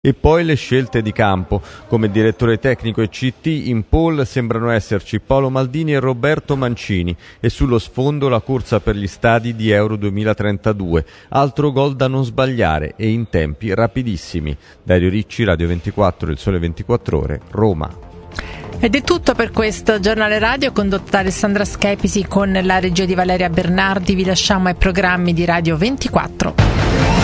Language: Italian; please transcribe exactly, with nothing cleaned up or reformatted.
E poi le scelte di campo. Come direttore tecnico e C T in pole sembrano esserci Paolo Maldini e Roberto Mancini, e sullo sfondo la corsa per gli stadi di Euro duemilatrentadue. Altro gol da non sbagliare e in tempi rapidissimi. Dario Ricci, Radio ventiquattro, Il Sole ventiquattro Ore, Roma. Ed è tutto per questo giornale radio condotto da Alessandra Schepisi con la regia di Valeria Bernardi. Vi lasciamo ai programmi di Radio ventiquattro.